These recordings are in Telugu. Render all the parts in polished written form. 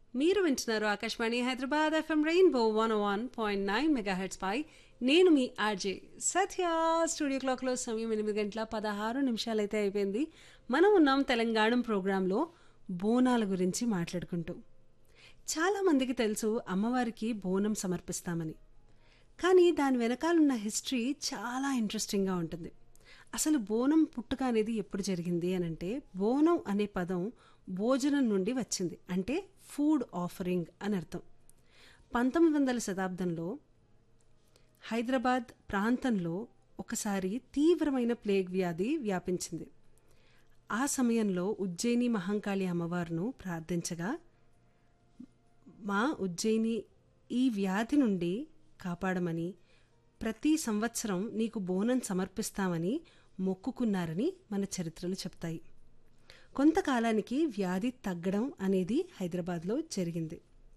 మీరు వింటున్నారు Akashvani Hyderabad FM rainbow 101.9 megahertz పై నేను మీ ఆర్జే సత్య. స్టూడియో క్లాక్లో సమయం 8:16 అయితే అయిపోయింది. మనం ఉన్నాం తెలంగాణ ప్రోగ్రాంలో బోనాల గురించి మాట్లాడుకుంటూ. చాలామందికి తెలుసు అమ్మవారికి బోనం సమర్పిస్తామని, కానీ దాని వెనకాలన్న హిస్టరీ చాలా ఇంట్రెస్టింగ్గా ఉంటుంది. అసలు బోనం పుట్టుక అనేది ఎప్పుడు జరిగింది అని అంటే, బోనం అనే పదం భోజనం నుండి వచ్చింది, అంటే ఫుడ్ ఆఫరింగ్ అని అర్థం. 1900వ శతాబ్దంలో హైదరాబాద్ ప్రాంతంలో ఒకసారి తీవ్రమైన ప్లేగ్ వ్యాధి వ్యాపించింది. ఆ సమయంలో ఉజ్జయిని మహంకాళి అమ్మవారును ప్రార్థించగా, మా ఉజ్జయిని ఈ వ్యాధి నుండి కాపాడమని, ప్రతి సంవత్సరం నీకు బోనం సమర్పిస్తామని మొక్కుకున్నారని మన చరిత్రలు చెప్తాయి. కొంతకాలానికి వ్యాధి తగ్గడం అనేది హైదరాబాద్లో జరిగింది.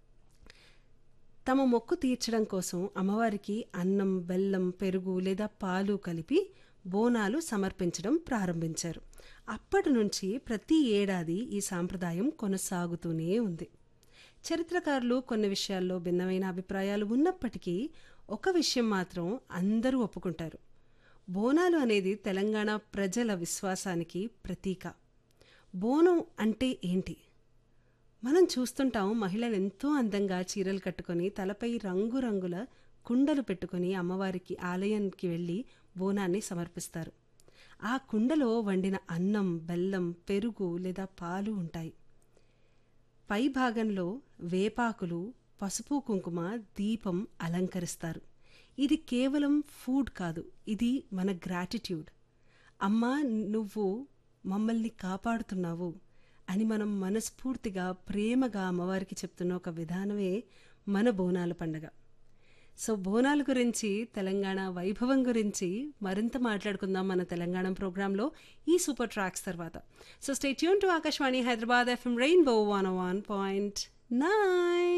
తమ మొక్కు తీర్చడం కోసం అమ్మవారికి అన్నం, బెల్లం, పెరుగు లేదా పాలు కలిపి బోనాలు సమర్పించడం ప్రారంభించారు. అప్పటి నుంచి ప్రతి ఏడాది ఈ సాంప్రదాయం కొనసాగుతూనే ఉంది. చరిత్రకారులు కొన్ని విషయాల్లో భిన్నమైన అభిప్రాయాలు ఉన్నప్పటికీ ఒక విషయం మాత్రం అందరూ ఒప్పుకుంటారు: బోనాలు అనేది తెలంగాణ ప్రజల విశ్వాసానికి ప్రతీక. బోనం అంటే ఏంటి? మనం చూస్తుంటాం, మహిళలు ఎంతో అందంగా చీరలు కట్టుకొని తలపై రంగురంగుల కుండలు పెట్టుకొని అమ్మవారికి ఆలయానికి వెళ్ళి బోనాన్ని సమర్పిస్తారు. ఆ కుండలో వండిన అన్నం, బెల్లం, పెరుగు లేదా పాలు ఉంటాయి. పై భాగంలో వేపాకులు, పసుపు, కుంకుమ, దీపం అలంకరిస్తారు. ఇది కేవలం ఫుడ్ కాదు, ఇది మన గ్రాటిట్యూడ్. అమ్మా, నువ్వు మమ్మల్ని కాపాడుతున్నావు అని మనం మనస్ఫూర్తిగా ప్రేమగా అమ్మవారికి చెప్తున్న ఒక విధానమే మన బోనాల పండుగ. సో బోనాల గురించి, తెలంగాణ వైభవం గురించి మరింత మాట్లాడుకుందాం మన తెలంగాణ ప్రోగ్రాంలో ఈ సూపర్ ట్రాక్స్ తర్వాత. So stay tune to Akashvani Hyderabad FM rainbow 101.9.